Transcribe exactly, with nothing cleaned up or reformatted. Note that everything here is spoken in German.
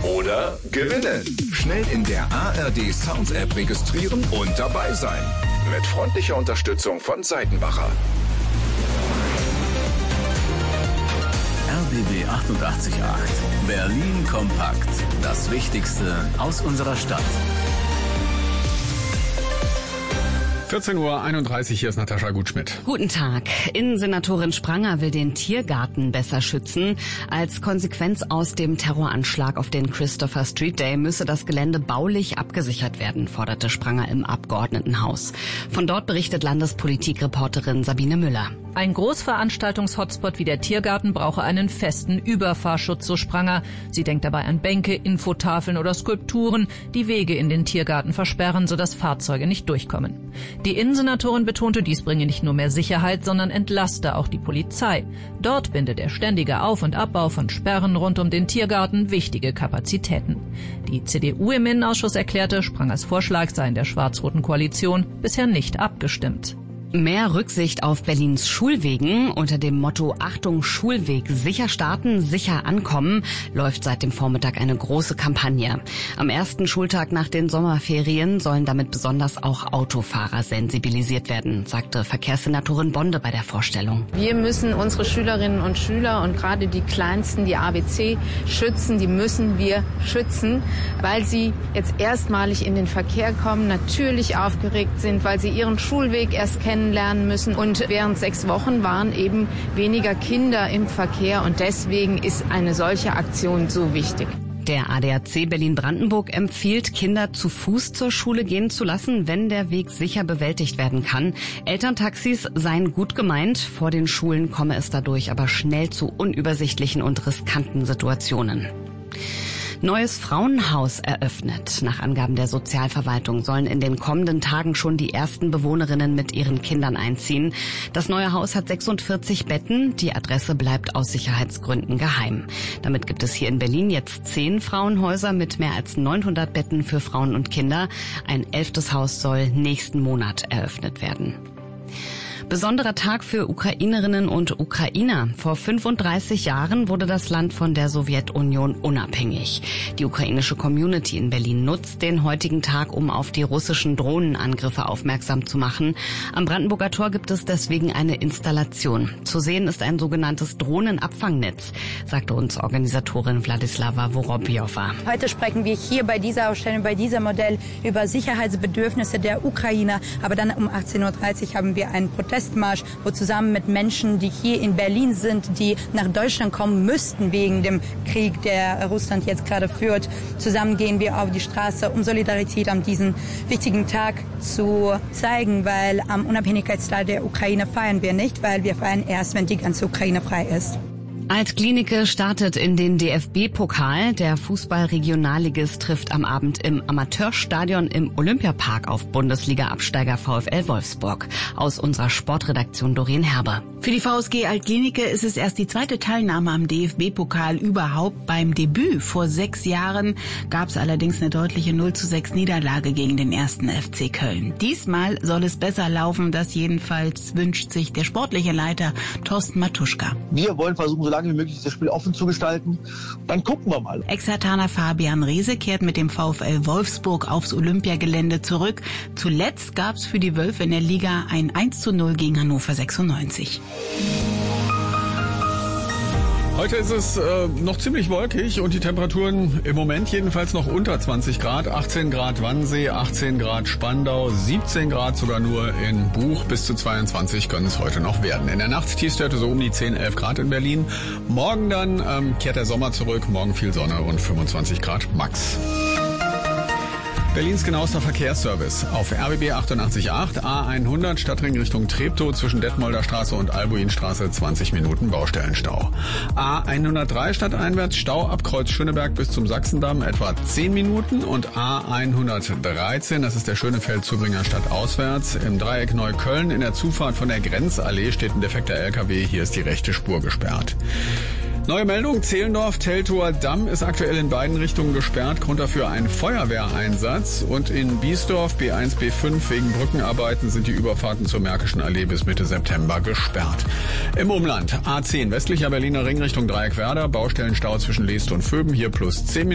oder gewinnen. Schnell in der A R D Sounds App registrieren und dabei sein. Mit freundlicher Unterstützung von Seitenbacher. R B B achtundachtzig Komma acht. Berlin kompakt. Das Wichtigste aus unserer Stadt. vierzehn Uhr einunddreißig, hier ist Natascha Gutschmidt. Guten Tag. Innensenatorin Spranger will den Tiergarten besser schützen. Als Konsequenz aus dem Terroranschlag auf den Christopher Street Day müsse das Gelände baulich abgesichert werden, forderte Spranger im Abgeordnetenhaus. Von dort berichtet Landespolitikreporterin Sabine Müller. Ein Großveranstaltungs-Hotspot wie der Tiergarten brauche einen festen Überfahrschutz, so Spranger. Sie denkt dabei an Bänke, Infotafeln oder Skulpturen, die Wege in den Tiergarten versperren, sodass Fahrzeuge nicht durchkommen. Die Innensenatorin betonte, dies bringe nicht nur mehr Sicherheit, sondern entlaste auch die Polizei. Dort binde der ständige Auf- und Abbau von Sperren rund um den Tiergarten wichtige Kapazitäten. Die C D U im Innenausschuss erklärte, Sprangers Vorschlag sei in der schwarz-roten Koalition bisher nicht abgestimmt. Mehr Rücksicht auf Berlins Schulwegen. Unter dem Motto Achtung Schulweg, sicher starten, sicher ankommen, läuft seit dem Vormittag eine große Kampagne. Am ersten Schultag nach den Sommerferien sollen damit besonders auch Autofahrer sensibilisiert werden, sagte Verkehrssenatorin Bonde bei der Vorstellung. Wir müssen unsere Schülerinnen und Schüler und gerade die Kleinsten, die A B C, schützen. Die müssen wir schützen, weil sie jetzt erstmalig in den Verkehr kommen, natürlich aufgeregt sind, weil sie ihren Schulweg erst kennen lernen müssen. Und während sechs Wochen waren eben weniger Kinder im Verkehr. Und deswegen ist eine solche Aktion so wichtig. Der A D A C Berlin-Brandenburg empfiehlt, Kinder zu Fuß zur Schule gehen zu lassen, wenn der Weg sicher bewältigt werden kann. Elterntaxis seien gut gemeint. Vor den Schulen komme es dadurch aber schnell zu unübersichtlichen und riskanten Situationen. Neues Frauenhaus eröffnet. Nach Angaben der Sozialverwaltung sollen in den kommenden Tagen schon die ersten Bewohnerinnen mit ihren Kindern einziehen. Das neue Haus hat sechsundvierzig Betten. Die Adresse bleibt aus Sicherheitsgründen geheim. Damit gibt es hier in Berlin jetzt zehn Frauenhäuser mit mehr als neunhundert Betten für Frauen und Kinder. Ein elftes Haus soll nächsten Monat eröffnet werden. Besonderer Tag für Ukrainerinnen und Ukrainer. Vor fünfunddreißig Jahren wurde das Land von der Sowjetunion unabhängig. Die ukrainische Community in Berlin nutzt den heutigen Tag, um auf die russischen Drohnenangriffe aufmerksam zu machen. Am Brandenburger Tor gibt es deswegen eine Installation. Zu sehen ist ein sogenanntes Drohnenabfangnetz, sagte uns Organisatorin Wladislawa Vorobjowa. Heute sprechen wir hier bei dieser Ausstellung, bei diesem Modell über Sicherheitsbedürfnisse der Ukrainer. Aber dann um achtzehn Uhr dreißig haben wir einen Protest. Festmarsch, wo zusammen mit Menschen, die hier in Berlin sind, die nach Deutschland kommen müssten wegen dem Krieg, der Russland jetzt gerade führt, zusammen gehen wir auf die Straße, um Solidarität an diesem wichtigen Tag zu zeigen, weil am Unabhängigkeitstag der Ukraine feiern wir nicht, weil wir feiern erst, wenn die ganze Ukraine frei ist. Alt-Klinike startet in den D F B-Pokal. Der Fußball-Regionalligist trifft am Abend im Amateurstadion im Olympiapark auf Bundesliga-Absteiger VfL Wolfsburg. Aus unserer Sportredaktion Doreen Herbe. Für die V S G Alt-Klinike ist es erst die zweite Teilnahme am D F B-Pokal überhaupt. Beim Debüt vor sechs Jahren gab es allerdings eine deutliche null zu sechs Niederlage gegen den ersten F C Köln. Diesmal soll es besser laufen, das jedenfalls wünscht sich der sportliche Leiter Thorsten Matuschka. Wir wollen versuchen, so lange wie möglich das Spiel offen zu gestalten. Dann gucken wir mal. Ex-Hartaner Fabian Reese kehrt mit dem VfL Wolfsburg aufs Olympiagelände zurück. Zuletzt gab es für die Wölfe in der Liga ein eins zu null gegen Hannover sechsundneunzig. Heute ist es äh, noch ziemlich wolkig und die Temperaturen im Moment jedenfalls noch unter zwanzig Grad. achtzehn Grad Wannsee, achtzehn Grad Spandau, siebzehn Grad sogar nur in Buch. Bis zu zweiundzwanzig können es heute noch werden. In der Nacht Tiefstwerte so um die zehn, elf Grad in Berlin. Morgen dann ähm, kehrt der Sommer zurück. Morgen viel Sonne und fünfundzwanzig Grad max. Berlins genauester Verkehrsservice. Auf R B B achtundachtzig Komma acht, A hundert, Stadtring Richtung Treptow zwischen Detmolder Straße und Albuinstraße zwanzig Minuten Baustellenstau. A hundertdrei stadteinwärts, Stau ab Kreuz Schöneberg bis zum Sachsendamm etwa zehn Minuten und A hundertdreizehn, das ist der Schönefeld-Zubringer stadtauswärts, im Dreieck Neukölln in der Zufahrt von der Grenzallee steht ein defekter L K W, hier ist die rechte Spur gesperrt. Neue Meldung, Zehlendorf, Teltower Damm ist aktuell in beiden Richtungen gesperrt. Grund dafür ein Feuerwehreinsatz. Und in Biesdorf, B eins, B fünf, wegen Brückenarbeiten sind die Überfahrten zur Märkischen Allee bis Mitte September gesperrt. Im Umland, A zehn, westlicher Berliner Ring Richtung Dreieckwerder, Baustellenstau zwischen Leest und Vöben, hier plus zehn Minuten.